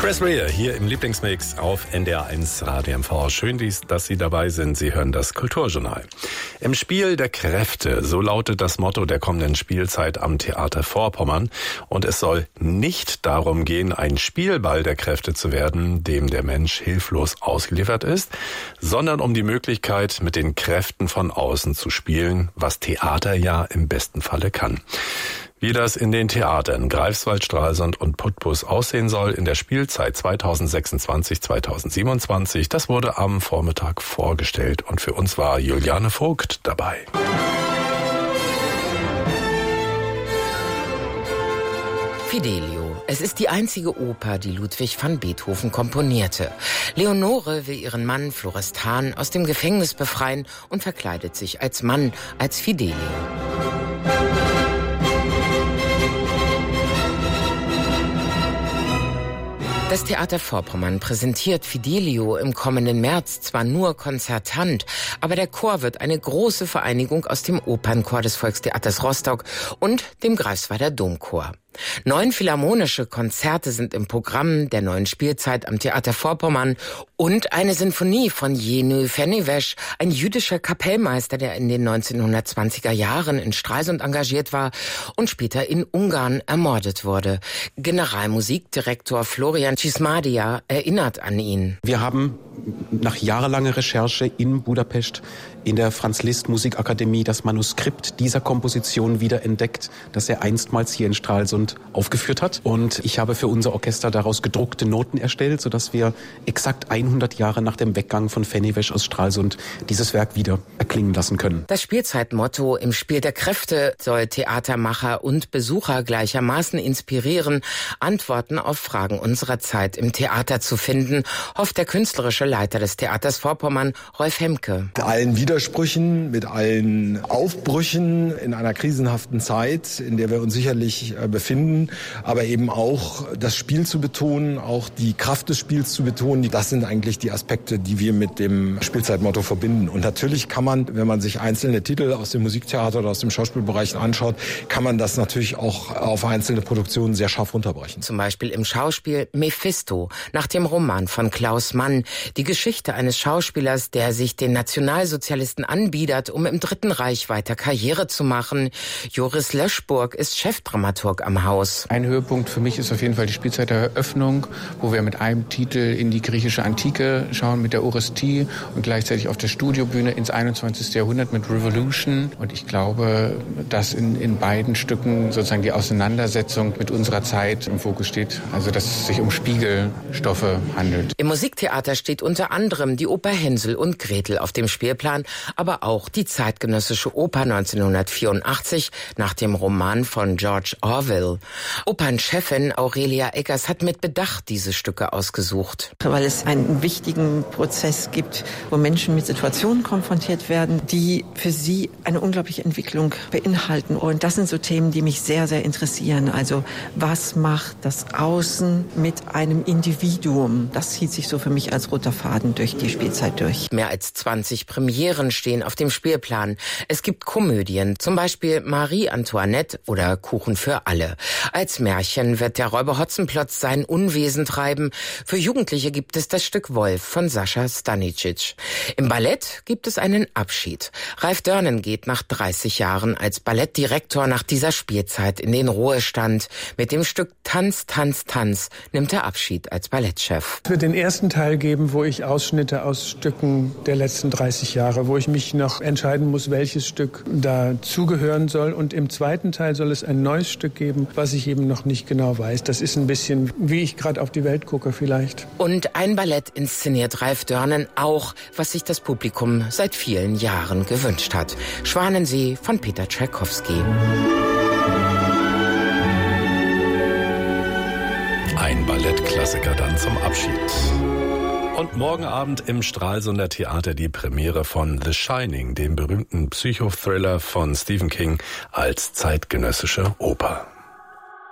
Chris Rea hier im Lieblingsmix auf NDR1 Radio MV. Schön, dass Sie dabei sind. Sie hören das Kulturjournal. Im Spiel der Kräfte, so lautet das Motto der kommenden Spielzeit am Theater Vorpommern. Und es soll nicht darum gehen, ein Spielball der Kräfte zu werden, dem der Mensch hilflos ausgeliefert ist, sondern um die Möglichkeit, mit den Kräften von außen zu spielen, was Theater ja im besten Falle kann. Wie das in den Theatern Greifswald, Stralsund und Putbus aussehen soll in der Spielzeit 2026-2027, das wurde am Vormittag vorgestellt und für uns war Juliane Vogt dabei. Fidelio. Es ist die einzige Oper, die Ludwig van Beethoven komponierte. Leonore will ihren Mann Florestan aus dem Gefängnis befreien und verkleidet sich als Mann, als Fidelio. Das Theater Vorpommern präsentiert Fidelio im kommenden März zwar nur konzertant, aber der Chor wird eine große Vereinigung aus dem Opernchor des Volkstheaters Rostock und dem Greifswalder Domchor. 9 philharmonische Konzerte sind im Programm der neuen Spielzeit am Theater Vorpommern und eine Sinfonie von Jenő Fenyves, ein jüdischer Kapellmeister, der in den 1920er Jahren in Stralsund engagiert war und später in Ungarn ermordet wurde. Generalmusikdirektor Florian Cismadia erinnert an ihn. Wir haben nach jahrelanger Recherche in Budapest in der Franz-Liszt-Musikakademie das Manuskript dieser Komposition wieder entdeckt, das er einstmals hier in Stralsund aufgeführt hat. Und ich habe für unser Orchester daraus gedruckte Noten erstellt, sodass wir exakt 100 Jahre nach dem Weggang von Fenyves aus Stralsund dieses Werk wieder erklingen lassen können. Das Spielzeitmotto im Spiel der Kräfte soll Theatermacher und Besucher gleichermaßen inspirieren, Antworten auf Fragen unserer Zeit im Theater zu finden, hofft der künstlerische Leiter des Theaters Vorpommern, Rolf Hemke. Mit allen Widersprüchen, mit allen Aufbrüchen in einer krisenhaften Zeit, in der wir uns sicherlich befinden, aber eben auch das Spiel zu betonen, auch die Kraft des Spiels zu betonen, das sind eigentlich die Aspekte, die wir mit dem Spielzeitmotto verbinden. Und natürlich kann man, wenn man sich einzelne Titel aus dem Musiktheater oder aus dem Schauspielbereich anschaut, kann man das natürlich auch auf einzelne Produktionen sehr scharf runterbrechen. Zum Beispiel im Schauspiel Mephisto, nach dem Roman von Klaus Mann. Die Geschichte eines Schauspielers, der sich den Nationalsozialisten anbietet, um im Dritten Reich weiter Karriere zu machen. Joris Löschburg ist Chefdramaturg am Haus. Ein Höhepunkt für mich ist auf jeden Fall die Spielzeit der Eröffnung, wo wir mit einem Titel in die griechische Antike schauen, mit der Orestie und gleichzeitig auf der Studiobühne ins 21. Jahrhundert mit Revolution. Und ich glaube, dass in beiden Stücken sozusagen die Auseinandersetzung mit unserer Zeit im Fokus steht. Also, dass es sich um Spiegelstoffe handelt. Im Musiktheater steht unter anderem die Oper Hänsel und Gretel auf dem Spielplan, aber auch die zeitgenössische Oper 1984 nach dem Roman von George Orwell. Opernchefin Aurelia Eggers hat mit Bedacht diese Stücke ausgesucht. Weil es einen wichtigen Prozess gibt, wo Menschen mit Situationen konfrontiert werden, die für sie eine unglaubliche Entwicklung beinhalten. Und das sind so Themen, die mich sehr, sehr interessieren. Also was macht das Außen mit einem Individuum? Das zieht sich so für mich als roter Faden durch die Spielzeit durch. Mehr als 20 Premieren stehen auf dem Spielplan. Es gibt Komödien, zum Beispiel Marie Antoinette oder Kuchen für alle. Als Märchen wird der Räuber Hotzenplotz sein Unwesen treiben. Für Jugendliche gibt es das Stück Wolf von Sascha Stanicic. Im Ballett gibt es einen Abschied. Ralf Dörnen geht nach 30 Jahren als Ballettdirektor nach dieser Spielzeit in den Ruhestand. Mit dem Stück Tanz, Tanz, Tanz nimmt er Abschied als Ballettchef. Es wird den ersten Teil geben, wo ich Ausschnitte aus Stücken der letzten 30 Jahre, wo ich mich noch entscheiden muss, welches Stück da zugehören soll. Und im zweiten Teil soll es ein neues Stück geben, was ich eben noch nicht genau weiß. Das ist ein bisschen, wie ich gerade auf die Welt gucke vielleicht. Und ein Ballett inszeniert Ralf Dörnen auch, was sich das Publikum seit vielen Jahren gewünscht hat. Schwanensee von Peter Tschaikowski. Ein Ballettklassiker dann zum Abschied. Und morgen Abend im Stralsunder Theater die Premiere von The Shining, dem berühmten Psychothriller von Stephen King, als zeitgenössische Oper.